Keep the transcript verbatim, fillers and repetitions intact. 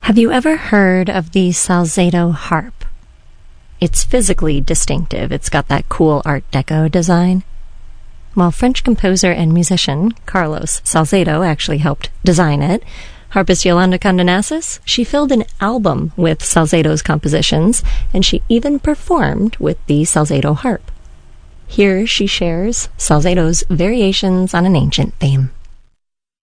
Have you ever heard of the Salzedo harp? It's physically distinctive. It's got that cool Art Deco design. Well, French composer and musician Carlos Salzedo actually helped design it. Harpist Yolanda Condenasis, she filled an album with Salzedo's compositions, and she even performed with the Salzedo harp. Here she shares Salzedo's variations on an ancient theme.